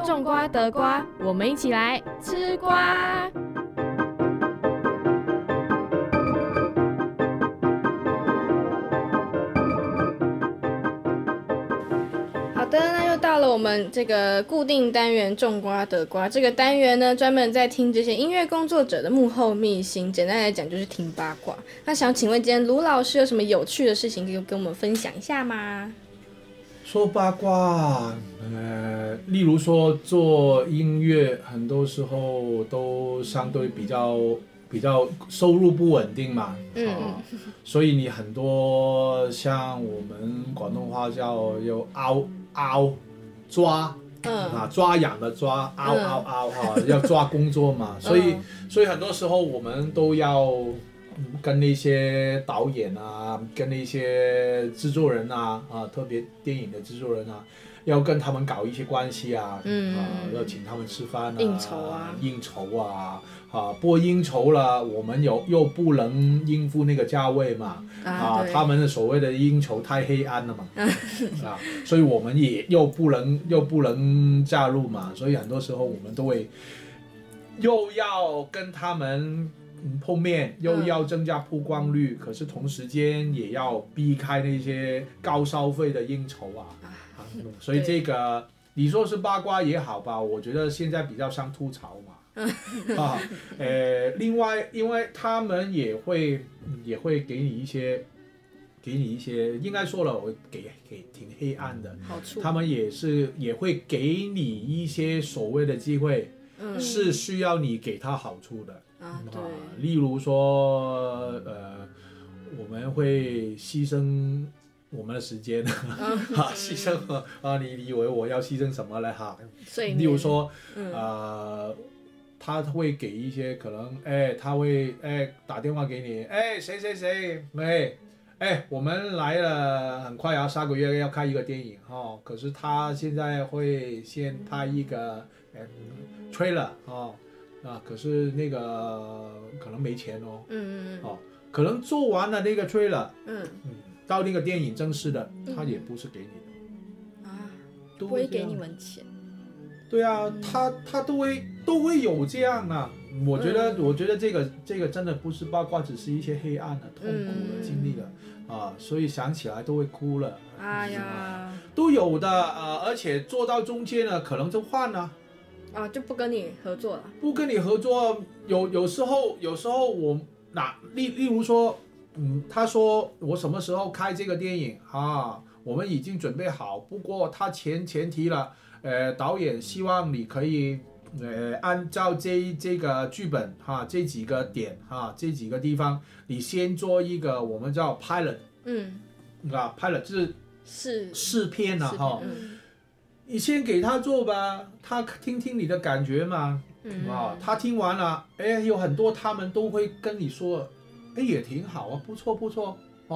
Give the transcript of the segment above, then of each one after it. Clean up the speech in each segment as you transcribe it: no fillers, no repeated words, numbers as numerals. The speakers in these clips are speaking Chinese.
种瓜得瓜，我们一起来吃瓜。好的，那又到了我们这个固定单元种瓜得瓜。这个单元呢，专门在听这些音乐工作者的幕后秘辛，简单来讲就是听八卦。那想请问今天卢老师有什么有趣的事情可以跟我们分享一下吗？ 说八卦，例如说做音乐，很多时候都相对比较收入不稳定嘛，所以你很多像我们广东话叫抓，抓痒的抓，要抓工作嘛，所以很多时候我们都要跟那些导演啊，跟那些制作人啊，特别电影的制作人啊，要跟他们搞一些关系啊，要请他们吃饭啊，应酬啊，不过应酬了，我们又不能应付那个价位嘛，他们的所谓的应酬太黑暗了嘛，所以我们也又不能加入嘛，所以很多时候我们都会又要跟他们碰面，又要增加曝光率，可是同时间也要避开那些高消费的应酬所以这个你说是八卦也好吧，我觉得现在比较像吐槽嘛，另外因为他们也会给你一些，应该说了，我给挺黑暗的好处， 他们也会给你一些所谓的机会，是需要你给他好处的。 对， 例如说我们会牺牲我们的时间，牺牲你以为我要牺牲什么呢？例如说他会给一些可能，他会打电话给你，谁，我们来了，很快下个月要开一个电影可是他现在会先拍一个trailer可是那个可能没钱可能做完了那个trailer，到那个电影正式的，他也不是给你的不会给你们钱。 对啊，他都会有这样啊。我觉得这个真的不是八卦，只是一些黑暗的、痛苦的经历了所以想起来都会哭了。 哎呀， 都有的而且做到中间了，可能就换了。 就不跟你合作了。 不跟你合作，有时候我例如说，他说我什么时候开这个电影我们已经准备好，不过他前提了，导演希望你可以按照这个剧本这几个点这几个地方，你先做一个我们叫 pilot，pilot 就是试片了你先给他做吧，他听听你的感觉嘛，他听完了，有很多他们都会跟你说，也挺好不错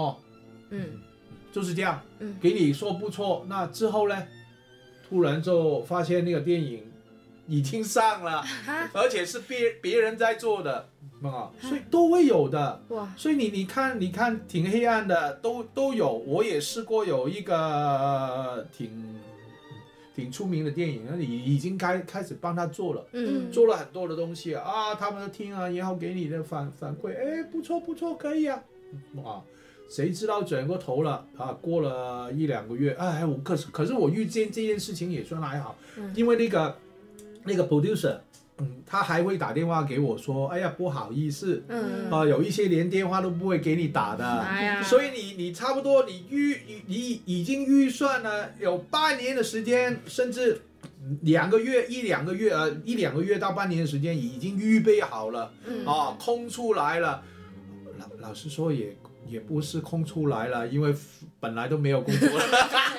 就是这样，给你说不错，那之后呢，突然就发现那个电影已经上了，而且是别人在做的所以都会有的。所以你看挺黑暗的，都有。我也试过有一个挺出名的电影，已经开始帮他做了，做了很多的东西他们都听然后给你的反馈，不错，可以谁知道转过头了过了1-2个月，可是我遇见这件事情也算还好，因为那个 producer，他还会打电话给我说，不好意思，有一些连电话都不会给你打的，所以你差不多你已经预算了有半年的时间，甚至一两个月到半年的时间已经预备好了，空出来了。老实说也不是空出来了，因为本来都没有工作了。